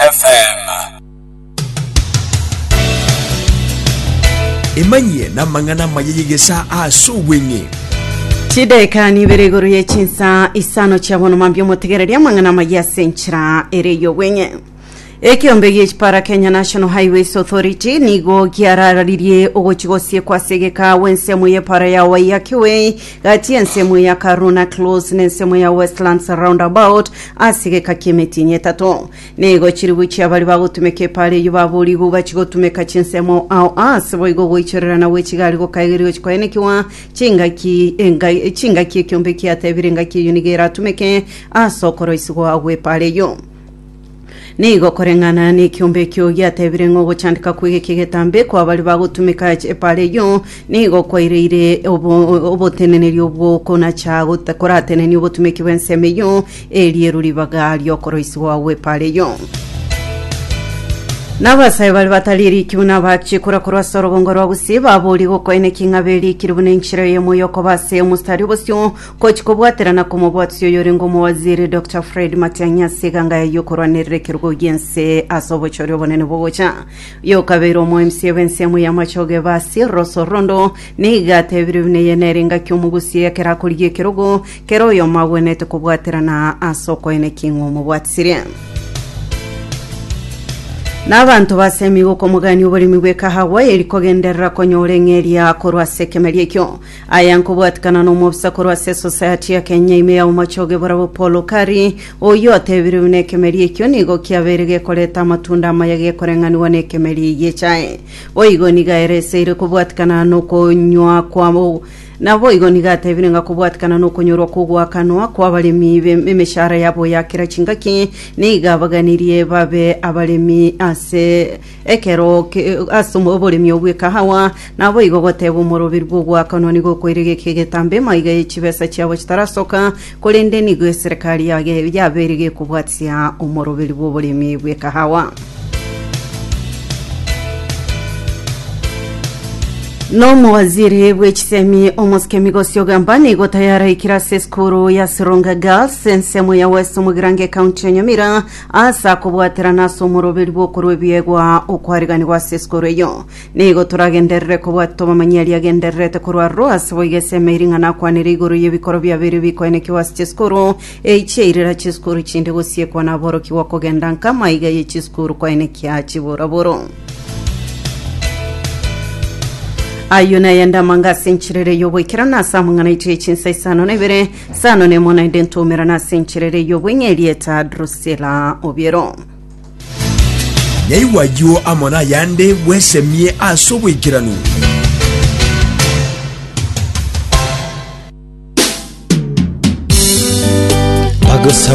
FM. Imanye na mangana mayigesa asubwingi. Chideka ni bereguru ye chinsa isano chabono mambyo motegereria mangana maya senchira ereyo wenye. Ekiombe yechipara Kenya National Highways Authority nigo giararirie ogochigosie kwa segeka wensemu ye para ya Waiyaki gati ensemu ya Karuna Close nensemu ya Westlands Roundabout asigeka kimetinye tato nego chiribuchi abali bagutumeke pare yubabuli bubachigotumeka chinsemo au asbo igo goicherera na wechigali go kaigiri chikwaenekiwa chingaki ekiombe kiatebirenga kiyunigera tumeke asokoro isigo agwe pare yo nigo korengana ni kiumbe kyo yatebirengo gochandika kwige kigetambe kwa bali bagutumika epale yo nigo koireire oboteneneri obwo kona chago takorateneni obotumiki benseme yo elieruri bagali okoroisi wawe pale yo Nabasai bali bataliri kiuna bakikura kurwa sorogongoro wagusiba aboli gokoene kingabeli kiribune nchire ye moyo ko base mustari bosyo ko chikobwaterana ko mubwatsi yorengo mu waziri Dr. Fred Matiang'i siganga yokorwa nerekirgo yense asobo choryo bonene bogocha yo kabero mu MC ya machoge basi roso rondo niga tebirune yenerenga kyumugusiye kera kuriye kirogo kero yo mabwene to kubwaterana asoko ene kingo mubwatsire N'abantu basemigo ko mugani uburi migwe kahawa erikogenderera konyorengeria korwa sekemeri kyo ayanko bwatkana no mobisa korwa society ya Kenya ime ya umachoge barabo Polo Kari oyo atebirune kemeri kyo nigo kyaberege koleta matunda mayage korengani wane kemeri yechae oigo nigaerese ire ko bwatkana no konywa kwamo nabo igo nigatebirenga kubwatkana no kunyurwa kugwa kanwa kwa balimi b'emishara yabo yakira chingaki nigabaganirie babe abalimi ase ekero asumo obolimi obweka hawa nabo igo goteba umurubiri bw'ugwa kanwa nigo kwirege kigetambe maiga y'ikibesa cyabo kitarasoka kolende nigo serikali yaberege kubwatsia umurubiri bw'obolimi bweka hawa No mwaziri wechisemi omoske migosio gambani gotayara ikirase skuru ya Sironga Girls sensemu ya West Mugirange County Nyamira asa kubwatera naso murobiri bwokorwe biegwa okwarigani wa seskuru yo nigo turagenderere kubwatoma manyali agenderete kurwa roas boigeseme iringa nakwanira iguru y'ibikoro byabiri bikoeneki wa seskuru eicheirira cheskuru chinde gosie kwa naboro kiwako gendanka maiga y'echeskuru koeneki ya chiboraboro Ayuna yenda manga senchirere yobo ikirana samungana ichinsa isano nebere sano ne mona idento merana senchirere yobo ngelieta Drusilla Obiero Nyaiwajo amona yande wesemie asobo ikiranu Bagusa